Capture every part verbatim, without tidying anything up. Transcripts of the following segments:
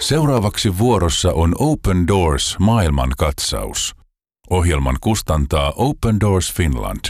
Seuraavaksi vuorossa on Open Doors maailmankatsaus. Ohjelman kustantaa Open Doors Finland.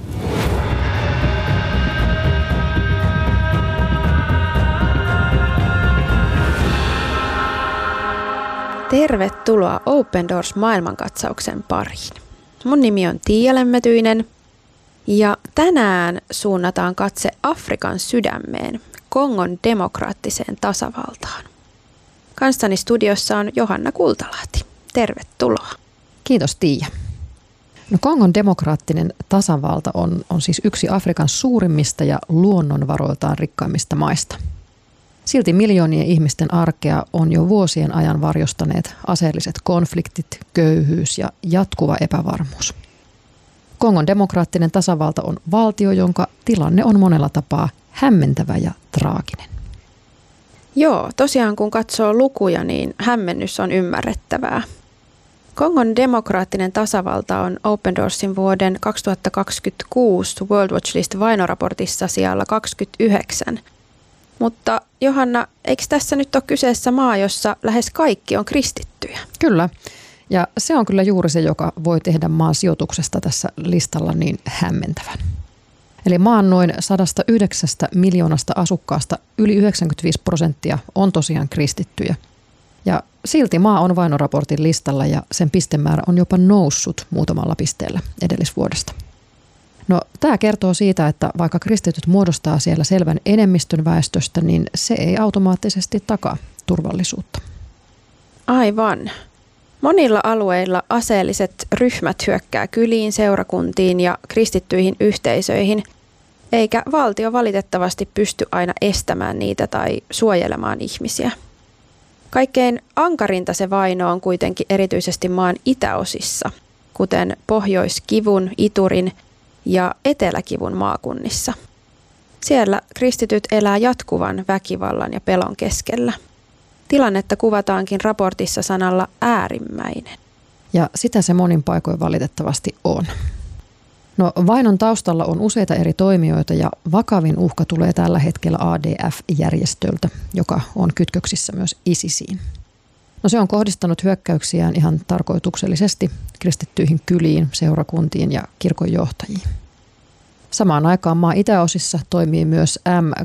Tervetuloa Open Doors maailmankatsauksen pariin. Mun nimi on Tiia Lemmetyinen ja tänään suunnataan katse Afrikan sydämeen, Kongon demokraattiseen tasavaltaan. Kanssani studiossa on Johanna Kultalahti. Tervetuloa. Kiitos Tiia. No, Kongon demokraattinen tasavalta on, on siis yksi Afrikan suurimmista ja luonnonvaroiltaan rikkaimmista maista. Silti miljoonien ihmisten arkea on jo vuosien ajan varjostaneet aseelliset konfliktit, köyhyys ja jatkuva epävarmuus. Kongon demokraattinen tasavalta on valtio, jonka tilanne on monella tapaa hämmentävä ja traaginen. Joo, tosiaan kun katsoo lukuja, niin hämmennys on ymmärrettävää. Kongon demokraattinen tasavalta on Open Doorsin vuoden kaksituhattakaksikymmentäkuusi World Watch List vainoraportissa sijalla kaksikymmentäyhdeksän. Mutta Johanna, eikö tässä nyt ole kyseessä maa, jossa lähes kaikki on kristittyjä? Kyllä, ja se on kyllä juuri se, joka voi tehdä maan sijoituksesta tässä listalla niin hämmentävän. Eli maan noin sata yhdeksän miljoonasta asukkaasta yli yhdeksänkymmentäviisi prosenttia on tosiaan kristittyjä. Ja silti maa on vainoraportin listalla ja sen pistemäärä on jopa noussut muutamalla pisteellä edellisvuodesta. No, tämä kertoo siitä, että vaikka kristityt muodostaa siellä selvän enemmistön väestöstä, niin se ei automaattisesti takaa turvallisuutta. Aivan. Monilla alueilla aseelliset ryhmät hyökkää kyliin, seurakuntiin ja kristittyihin yhteisöihin, eikä valtio valitettavasti pysty aina estämään niitä tai suojelemaan ihmisiä. Kaikkein ankarinta se vaino on kuitenkin erityisesti maan itäosissa, kuten Pohjois-Kivun, Iturin ja Etelä-Kivun maakunnissa. Siellä kristityt elää jatkuvan väkivallan ja pelon keskellä. Tilannetta kuvataankin raportissa sanalla äärimmäinen. Ja sitä se monin paikoin valitettavasti on. No, vainon taustalla on useita eri toimijoita ja vakavin uhka tulee tällä hetkellä A D F-järjestöltä, joka on kytköksissä myös ISISiin. No, se on kohdistanut hyökkäyksiään ihan tarkoituksellisesti kristittyihin kyliin, seurakuntiin ja kirkon johtajiin. Samaan aikaan maan itäosissa toimii myös M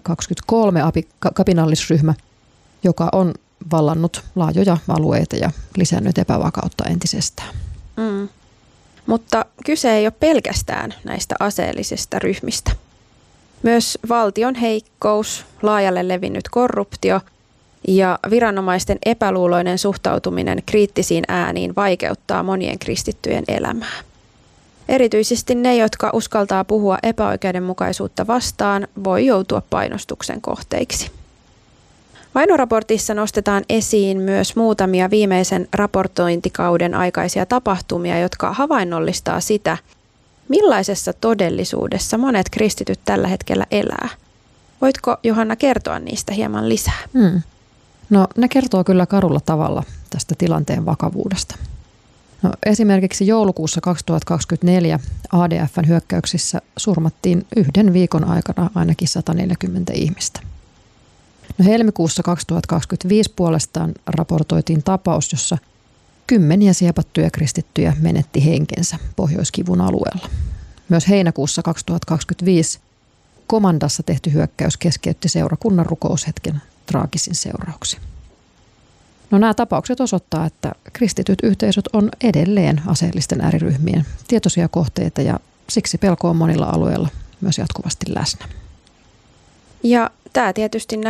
kaksikymmentäkolme-kapinallisryhmä, joka on vallannut laajoja alueita ja lisännyt epävakautta entisestään. Mm. Mutta kyse ei ole pelkästään näistä aseellisista ryhmistä. Myös valtion heikkous, laajalle levinnyt korruptio ja viranomaisten epäluuloinen suhtautuminen kriittisiin ääniin vaikeuttaa monien kristittyjen elämää. Erityisesti ne, jotka uskaltaa puhua epäoikeudenmukaisuutta vastaan, voi joutua painostuksen kohteiksi. Vainoraportissa nostetaan esiin myös muutamia viimeisen raportointikauden aikaisia tapahtumia, jotka havainnollistaa sitä, millaisessa todellisuudessa monet kristityt tällä hetkellä elää. Voitko, Johanna, kertoa niistä hieman lisää? Hmm. No, ne kertoo kyllä karulla tavalla tästä tilanteen vakavuudesta. No, esimerkiksi joulukuussa kaksituhattakaksikymmentäneljä A D F:n hyökkäyksissä surmattiin yhden viikon aikana ainakin sata neljäkymmentä ihmistä. No, helmikuussa kaksituhattakaksikymmentäviisi puolestaan raportoitiin tapaus, jossa kymmeniä siepattuja kristittyjä menetti henkensä Pohjois-Kivun alueella. Myös heinäkuussa kaksituhattakaksikymmentäviisi Komandassa tehty hyökkäys keskeytti seurakunnan rukoushetken traagisin seurauksin. No, nämä tapaukset osoittaa, että kristityt yhteisöt on edelleen aseellisten ääriryhmien tietoisia kohteita ja siksi pelko on monilla alueilla myös jatkuvasti läsnä. Ja tämä tietysti